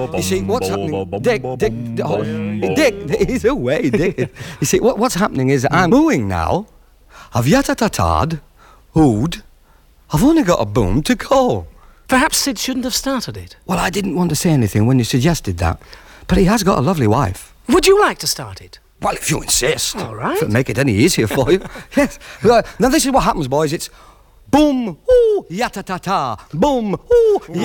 You see, what's happening... Dick, he's away, Dick. You see, what's happening is I'm mooing now. I've yata-ta-ta'd, ooed. I've only got a boom to go. Perhaps Sid shouldn't have started it. Well, I didn't want to say anything when you suggested that. But he has got a lovely wife. Would you like to start it? Well, if you insist. All right. If it'll make it any easier for you. Yes. Now, this is what happens, boys. It's boom, ooh, yata-ta-ta. Boom, ooh,